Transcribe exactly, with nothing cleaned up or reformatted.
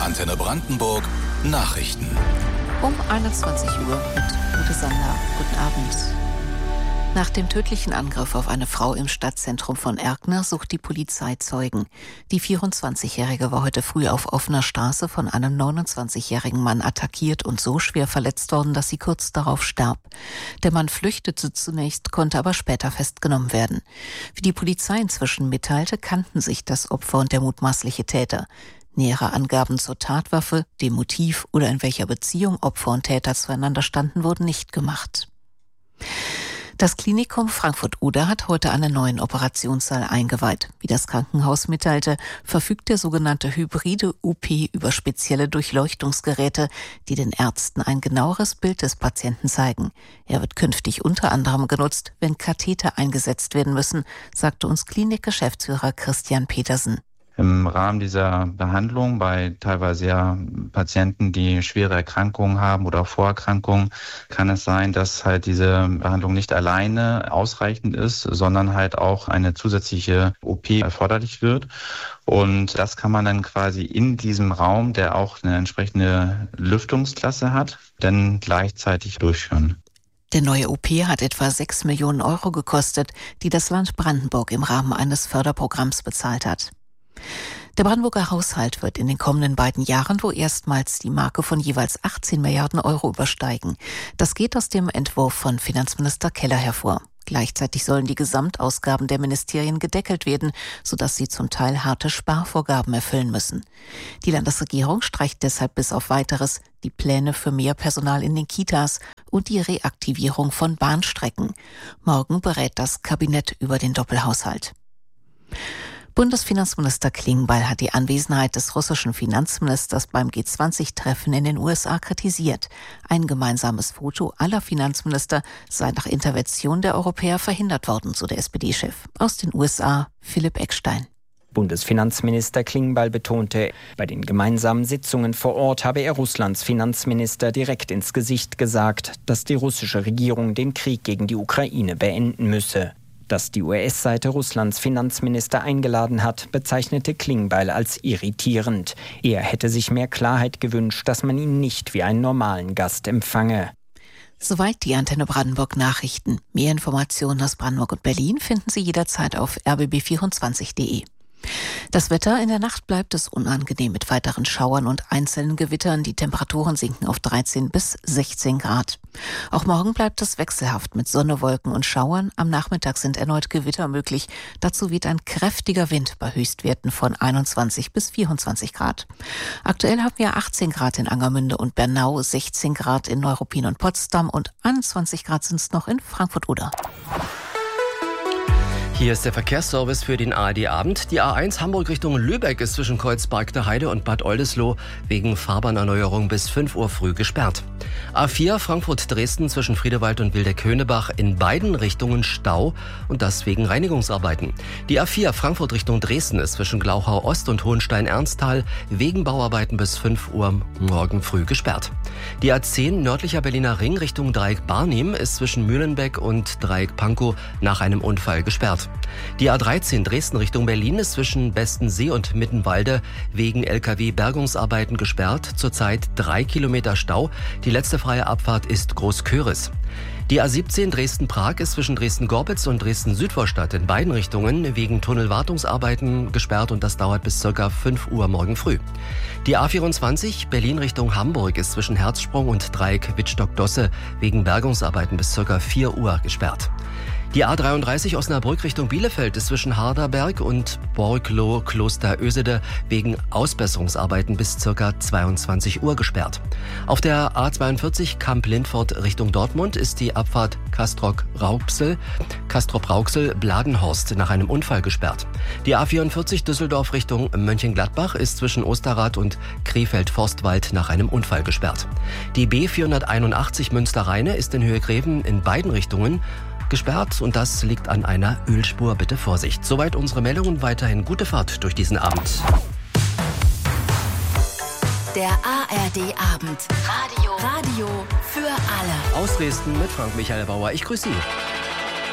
Antenne Brandenburg Nachrichten. Um einundzwanzig Uhr mit Ute Sander. Guten Abend. Nach dem tödlichen Angriff auf eine Frau im Stadtzentrum von Erkner sucht die Polizei Zeugen. Die vierundzwanzigjährige war heute früh auf offener Straße von einem neunundzwanzigjährigen Mann attackiert und so schwer verletzt worden, dass sie kurz darauf starb. Der Mann flüchtete zunächst, konnte aber später festgenommen werden. Wie die Polizei inzwischen mitteilte, kannten sich das Opfer und der mutmaßliche Täter. Nähere Angaben zur Tatwaffe, dem Motiv oder in welcher Beziehung Opfer und Täter zueinander standen, wurden nicht gemacht. Das Klinikum Frankfurt-Oder hat heute einen neuen Operationssaal eingeweiht. Wie das Krankenhaus mitteilte, verfügt der sogenannte hybride O P über spezielle Durchleuchtungsgeräte, die den Ärzten ein genaueres Bild des Patienten zeigen. Er wird künftig unter anderem genutzt, wenn Katheter eingesetzt werden müssen, sagte uns Klinikgeschäftsführer Christian Petersen. Im Rahmen dieser Behandlung bei teilweise ja Patienten, die schwere Erkrankungen haben oder Vorerkrankungen, kann es sein, dass halt diese Behandlung nicht alleine ausreichend ist, sondern halt auch eine zusätzliche O P erforderlich wird. Und das kann man dann quasi in diesem Raum, der auch eine entsprechende Lüftungsklasse hat, dann gleichzeitig durchführen. Der neue O P hat etwa sechs Millionen Euro gekostet, die das Land Brandenburg im Rahmen eines Förderprogramms bezahlt hat. Der Brandenburger Haushalt wird in den kommenden beiden Jahren wohl erstmals die Marke von jeweils achtzehn Milliarden Euro übersteigen. Das geht aus dem Entwurf von Finanzminister Keller hervor. Gleichzeitig sollen die Gesamtausgaben der Ministerien gedeckelt werden, sodass sie zum Teil harte Sparvorgaben erfüllen müssen. Die Landesregierung streicht deshalb bis auf Weiteres die Pläne für mehr Personal in den Kitas und die Reaktivierung von Bahnstrecken. Morgen berät das Kabinett über den Doppelhaushalt. Bundesfinanzminister Klingbeil hat die Anwesenheit des russischen Finanzministers beim G zwanzig Treffen in den U S A kritisiert. Ein gemeinsames Foto aller Finanzminister sei nach Intervention der Europäer verhindert worden, so der S P D-Chef. Aus den U S A, Philipp Eckstein. Bundesfinanzminister Klingbeil betonte, bei den gemeinsamen Sitzungen vor Ort habe er Russlands Finanzminister direkt ins Gesicht gesagt, dass die russische Regierung den Krieg gegen die Ukraine beenden müsse. Dass die U S-Seite Russlands Finanzminister eingeladen hat, bezeichnete Klingbeil als irritierend. Er hätte sich mehr Klarheit gewünscht, dass man ihn nicht wie einen normalen Gast empfange. Soweit die Antenne Brandenburg Nachrichten. Mehr Informationen aus Brandenburg und Berlin finden Sie jederzeit auf r b b vierundzwanzig punkt d e. Das Wetter: In der Nacht bleibt es unangenehm mit weiteren Schauern und einzelnen Gewittern. Die Temperaturen sinken auf dreizehn bis sechzehn Grad. Auch morgen bleibt es wechselhaft mit Sonne, Wolken und Schauern. Am Nachmittag sind erneut Gewitter möglich. Dazu weht ein kräftiger Wind bei Höchstwerten von einundzwanzig bis vierundzwanzig Grad. Aktuell haben wir achtzehn Grad in Angermünde und Bernau, sechzehn Grad in Neuruppin und Potsdam und einundzwanzig Grad sind es noch in Frankfurt-Oder. Hier ist der Verkehrsservice für den A R D-Abend. Die A eins Hamburg Richtung Lübeck ist zwischen Kreuzberg der Heide und Bad Oldesloe wegen Fahrbahnerneuerung bis fünf Uhr früh gesperrt. A vier Frankfurt-Dresden zwischen Friedewald und Wildeck-Höhnerbach in beiden Richtungen Stau und das wegen Reinigungsarbeiten. Die A vier Frankfurt Richtung Dresden ist zwischen Glauchau Ost und Hohenstein-Ernsthal wegen Bauarbeiten bis fünf Uhr morgen früh gesperrt. Die A zehn nördlicher Berliner Ring Richtung Dreieck Barnim ist zwischen Mühlenbeck und Dreieck Pankow nach einem Unfall gesperrt. Die A dreizehn Dresden Richtung Berlin ist zwischen Bestensee und Mittenwalde wegen L K W-Bergungsarbeiten gesperrt. Zurzeit drei Kilometer Stau. Die letzte freie Abfahrt ist Großköris. Die A siebzehn Dresden-Prag ist zwischen Dresden-Gorbitz und Dresden-Südvorstadt in beiden Richtungen wegen Tunnelwartungsarbeiten gesperrt und das dauert bis ca. fünf Uhr morgen früh. Die A vierundzwanzig Berlin Richtung Hamburg ist zwischen Herzsprung und Dreieck Wittstock-Dosse wegen Bergungsarbeiten bis ca. vier Uhr gesperrt. Die A dreiunddreißig Osnabrück Richtung Bielefeld ist zwischen Harderberg und Borglow-Kloster-Ösede wegen Ausbesserungsarbeiten bis ca. zweiundzwanzig Uhr gesperrt. Auf der A zweiundvierzig Kamp-Lindfort Richtung Dortmund ist die Abfahrt Castrop-Rauxel, Castrop-Rauxel-Bladenhorst nach einem Unfall gesperrt. Die A vierundvierzig Düsseldorf Richtung Mönchengladbach ist zwischen Osterrad und Krefeld-Forstwald nach einem Unfall gesperrt. Die B vierhunderteinundachtzig Münster-Rheine ist in Höhe Greven in beiden Richtungen gesperrt und das liegt an einer Ölspur. Bitte Vorsicht. Soweit unsere Meldungen. Weiterhin gute Fahrt durch diesen Abend. Der A R D-Abend. Radio. Radio für alle. Aus Dresden mit Frank Michael Bauer. Ich grüße Sie.